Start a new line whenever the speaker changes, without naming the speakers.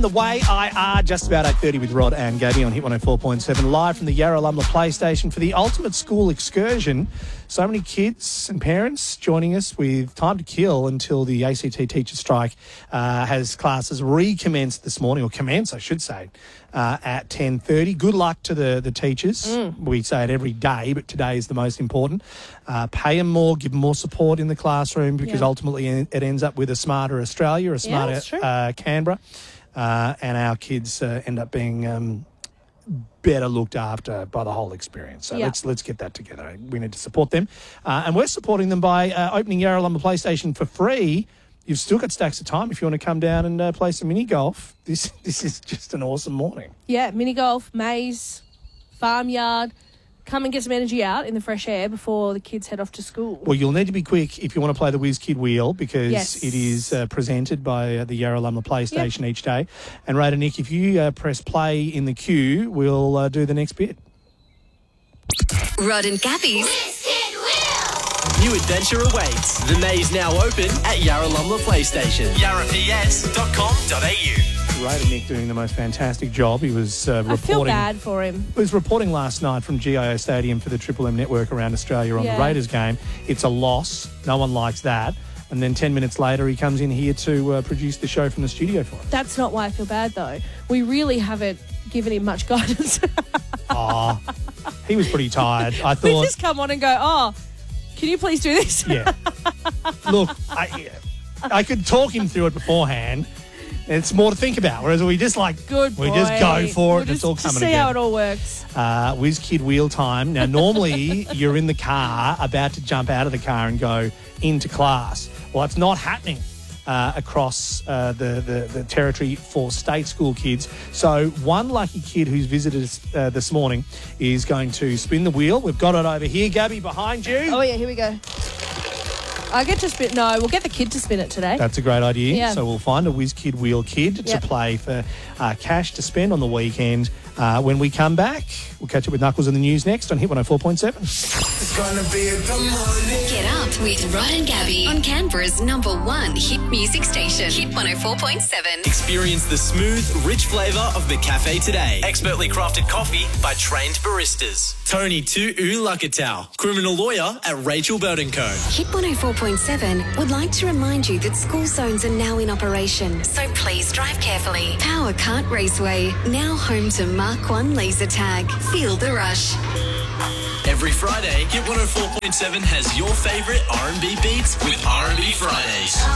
the way I are just about 8:30 with Rod and Gabby on Hit 104.7, live from the Yarralumla PlayStation for the ultimate school excursion. So many kids and parents joining us with time to kill until the ACT teacher strike has classes recommenced this morning, or commence, I should say, at 10:30. Good luck to the teachers. We say it every day, but today is the most important. Pay them more, give them more support in the classroom, because ultimately it ends up with a smarter Australia, a smarter Canberra, and our kids end up being better looked after by the whole experience. So let's get that together. We need to support them. And we're supporting them by opening Yarralumla PlayStation for free. You've still got stacks of time if you want to come down and play some mini golf. This is just an awesome morning. Yeah, mini golf, maze, farmyard. Come and get some energy out in the fresh air before the kids head off to school. Well, you'll need to be quick if you want to play the Whiz Kid Wheel, because it is presented by the Yarralumla PlayStation each day. And Raider Nick, if you press play in the queue, we'll do the next bit.
Rod and Gabby's Whiz Kid Wheel.
New adventure awaits. The maze now open at Yarralumla PlayStation. yarraps.com.au.
Raider Nick doing the most fantastic job. He was reporting.
I feel bad for him.
He was reporting last night from GIO Stadium for the Triple M network around Australia on the Raiders game. It's a loss. No one likes that. And then 10 minutes later, he comes in here to produce the show from the studio for us.
That's not why I feel bad, though. We really haven't given him much guidance.
He was pretty tired. I thought.
We just come on and go, can you please do this?
Yeah. Look, I could talk him through it beforehand. It's more to think about, whereas we just we just go for it. It's all coming together.
See how it all works.
Whiz Kid Wheel time. Now, normally you're in the car about to jump out of the car and go into class. Well, it's not happening across the territory for state school kids. So one lucky kid who's visited us this morning is going to spin the wheel. We've got it over here, Gabby, behind you.
Oh, yeah, here we go. I get to spin. No, we'll get the kid to spin it today.
That's a great idea.
Yeah.
So we'll find a Whiz Kid Wheel kid to play for cash to spend on the weekend. When we come back, we'll catch up with Knuckles in the news next on Hit 104.7.
It's gonna be a good morning. Get up with Rod and Gabby on Canberra's #1 hit music station, Hit 104.7.
Experience the smooth, rich flavour of the cafe today. Expertly crafted coffee by trained baristas. Tony Tu'u Lakatau, criminal lawyer at Rachel Burton Co.
Hit 104.7 would like to remind you that school zones are now in operation, so please drive carefully. Power Kart Raceway, now home to Mark 1 laser tag. Feel the rush.
Every Friday, Hit 104.7 has your favourite R&B beats with R&B Fridays.